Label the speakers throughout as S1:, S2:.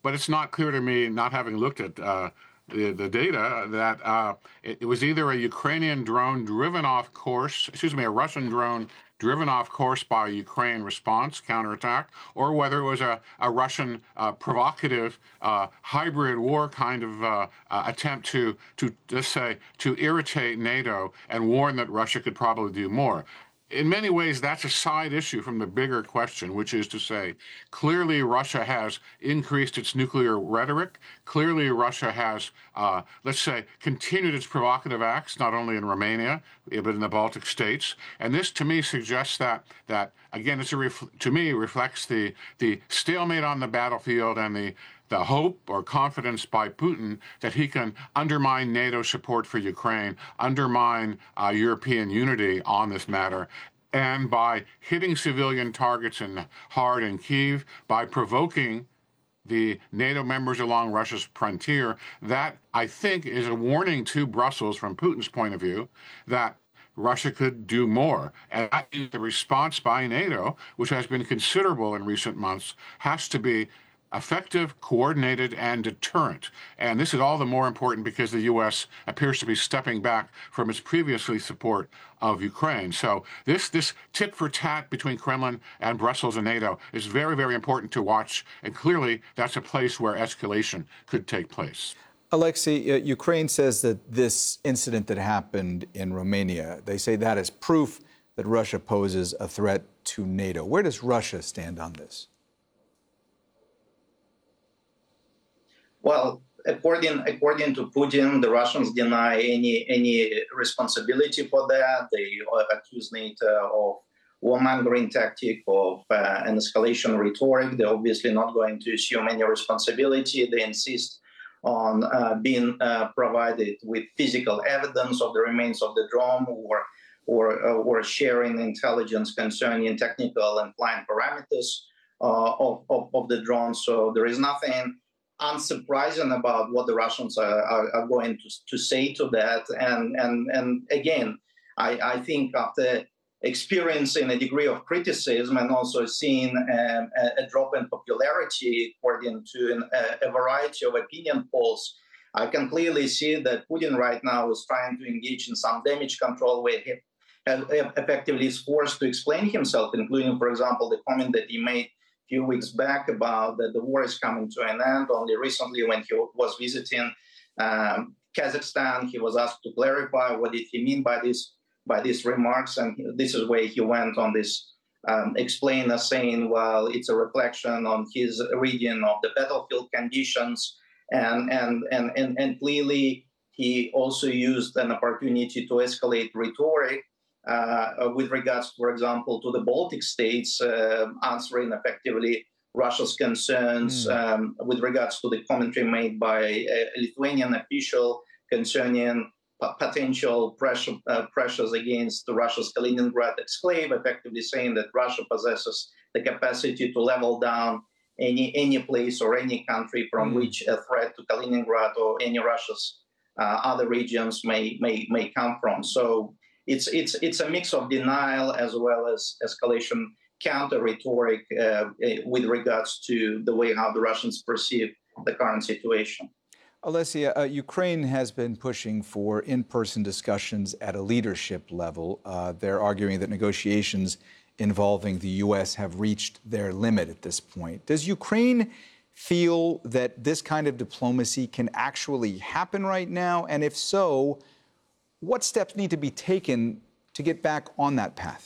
S1: but it's not clear to me, not having looked at the data, that it was either a Ukrainian drone driven off course, a Russian drone driven off course by Ukraine response, counterattack, or whether it was a Russian provocative hybrid war kind of attempt to let's say, to irritate NATO and warn that Russia could probably do more. In many ways, that's a side issue from the bigger question, which is to say, clearly Russia has increased its nuclear rhetoric. Clearly Russia has, let's say, continued its provocative acts, not only in Romania, but in the Baltic states. And this, to me, suggests that again, to me, reflects the stalemate on the battlefield and the hope or confidence by Putin that he can undermine NATO support for Ukraine, undermine European unity on this matter, and by hitting civilian targets hard in Kyiv, by provoking the NATO members along Russia's frontier, that I think is a warning to Brussels from Putin's point of view that Russia could do more. And I think the response by NATO, which has been considerable in recent months, has to be effective, coordinated, and deterrent. And this is all the more important because the U.S. appears to be stepping back from its previously support of Ukraine. So this tit for tat between Kremlin and Brussels and NATO is very, very important to watch. And clearly, that's a place where escalation could take place.
S2: Alexei, Ukraine says that this incident that happened in Romania, they say that is proof that Russia poses a threat to NATO. Where does Russia stand on this?
S3: Well, according to Putin, the Russians deny any responsibility for that. They accuse NATO of warmongering tactic, of an escalation rhetoric. They're obviously not going to assume any responsibility. They insist on being provided with physical evidence of the remains of the drone, or sharing intelligence concerning technical and flying parameters of the drone. So there is nothing unsurprising about what the Russians are going to say to that. And again, I think after experiencing a degree of criticism and also seeing a drop in popularity according to a variety of opinion polls, I can clearly see that Putin right now is trying to engage in some damage control where he effectively is forced to explain himself, including, for example, the comment that he made few weeks back about that the war is coming to an end. Only recently, when he was visiting Kazakhstan, he was asked to clarify what did he mean by these remarks, and this is where he went on this explainer saying, well, it's a reflection on his reading of the battlefield conditions, and clearly he also used an opportunity to escalate rhetoric with regards, for example, to the Baltic states, answering effectively Russia's concerns with regards to the commentary made by a Lithuanian official concerning potential pressures against Russia's Kaliningrad exclave, effectively saying that Russia possesses the capacity to level down any place or any country from which a threat to Kaliningrad or any Russia's other regions may come from. So it's a mix of denial as well as escalation counter rhetoric with regards to the way how the Russians perceive the current situation.
S2: Alexei, Ukraine has been pushing for in-person discussions at a leadership level. They're arguing that negotiations involving the U.S. have reached their limit at this point. Does Ukraine feel that this kind of diplomacy can actually happen right now? And if so, what steps need to be taken to get back on that path?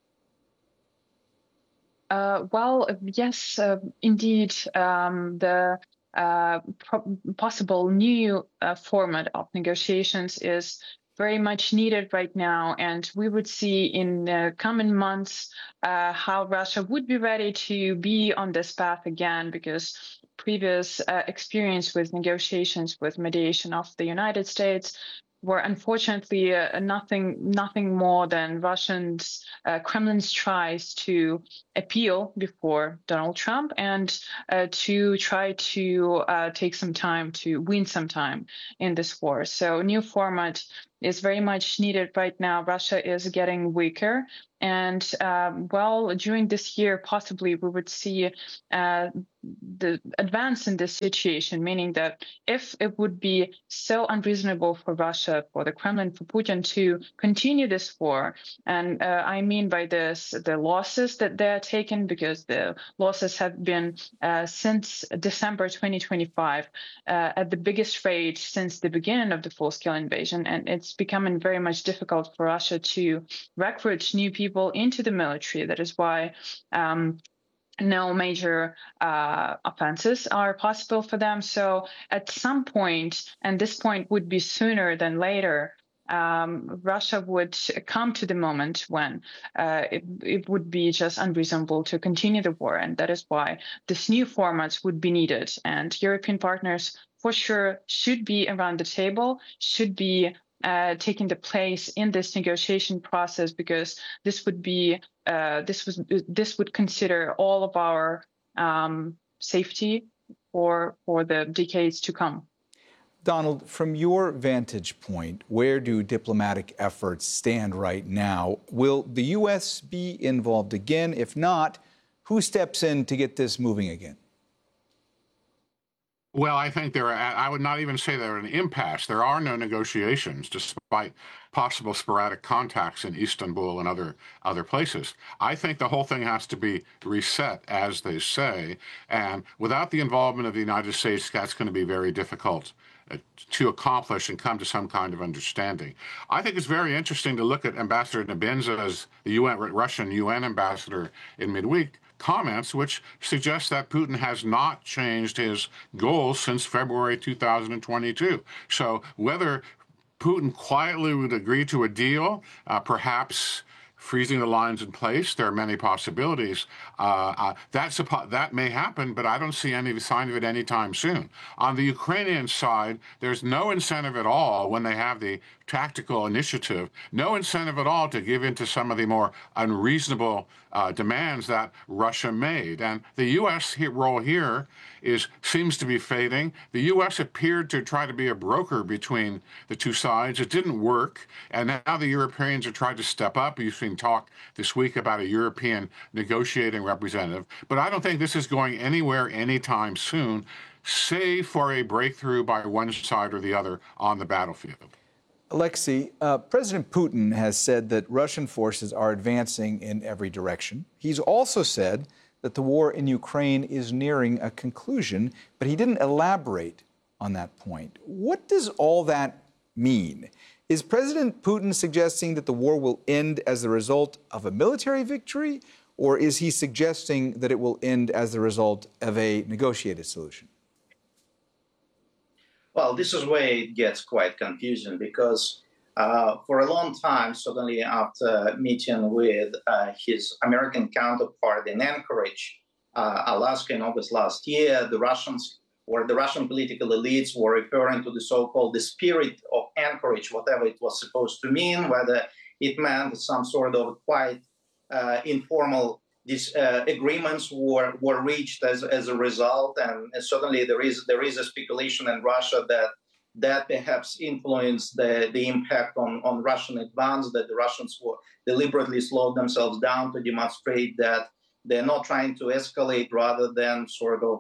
S4: Well, yes, indeed, the possible new format of negotiations is very much needed right now, and we would see in the coming months how Russia would be ready to be on this path again, because previous experience with negotiations with mediation of the United States were unfortunately nothing more than Kremlin's tries to appeal before Donald Trump and to try to take some time to win some time in this war. So new format is very much needed right now. Russia is getting weaker. And during this year, possibly we would see the advance in this situation, meaning that if it would be so unreasonable for Russia, for the Kremlin, for Putin to continue this war, and I mean by this the losses that they're taking, because the losses have been since December 2025 at the biggest rate since the beginning of the full-scale invasion, and it's becoming very much difficult for Russia to recruit new people into the military. That is why no major offenses are possible for them. So at some point, and this point would be sooner than later, Russia would come to the moment when it would be just unreasonable to continue the war. And that is why this new format would be needed. And European partners for sure should be around the table, should be taking the place in this negotiation process, because this would be this would consider all of our safety for the decades to come.
S2: Donald, from your vantage point, where do diplomatic efforts stand right now? Will the U.S. be involved again? If not, who steps in to get this moving again?
S1: Well, I think I would not even say they're an impasse. There are no negotiations, despite possible sporadic contacts in Istanbul and other places. I think the whole thing has to be reset, as they say, and without the involvement of the United States, that's going to be very difficult to accomplish and come to some kind of understanding. I think it's very interesting to look at Ambassador Nebenzya's, the Russian UN ambassador, in midweek comments, which suggest that Putin has not changed his goals since February 2022. So whether Putin quietly would agree to a deal, perhaps freezing the lines in place, there are many possibilities. That may happen, but I don't see any sign of it anytime soon. On the Ukrainian side, there's no incentive at all when they have the tactical initiative, no incentive at all to give in to some of the more unreasonable demands that Russia made. And the U.S. role here seems to be fading. The U.S. appeared to try to be a broker between the two sides. It didn't work. And now the Europeans are trying to step up. You've seen talk this week about a European negotiating representative. But I don't think this is going anywhere anytime soon, save for a breakthrough by one side or the other on the battlefield.
S2: Alexei, President Putin has said that Russian forces are advancing in every direction. He's also said that the war in Ukraine is nearing a conclusion, but he didn't elaborate on that point. What does all that mean? Is President Putin suggesting that the war will end as the result of a military victory, or is he suggesting that it will end as the result of a negotiated solution?
S3: Well, this is where it gets quite confusing, because for a long time, suddenly after meeting with his American counterpart in Anchorage, Alaska, in August last year, the Russians or the Russian political elites were referring to the so-called the spirit of Anchorage, whatever it was supposed to mean, whether it meant some sort of quite informal agreements were reached as a result, and certainly there is a speculation in Russia that perhaps influenced the impact on Russian advance, that the Russians were deliberately slowed themselves down to demonstrate that they're not trying to escalate, rather than sort of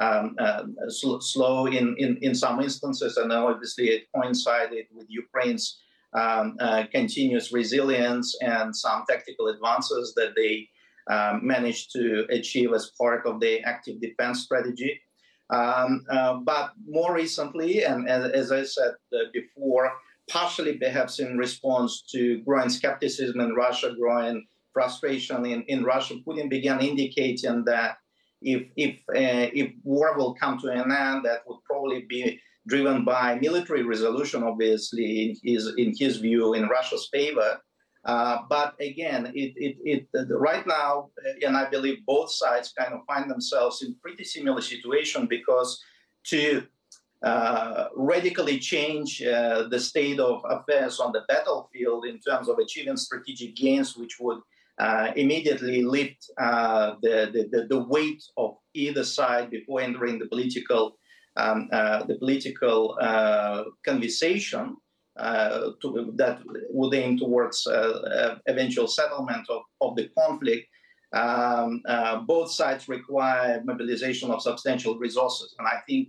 S3: slow in some instances, and obviously it coincided with Ukraine's continuous resilience and some tactical advances that they managed to achieve as part of the active defense strategy. But more recently, and as I said before, partially perhaps in response to growing skepticism in Russia, growing frustration in Russia, Putin began indicating that if war will come to an end, that would probably be driven by military resolution, obviously, in his view, in Russia's favor. But again, right now, and I believe both sides kind of find themselves in pretty similar situation, because to radically change the state of affairs on the battlefield in terms of achieving strategic gains, which would immediately lift the weight of either side before entering the political conversation, that would aim towards eventual settlement of the conflict, both sides require mobilization of substantial resources. And I think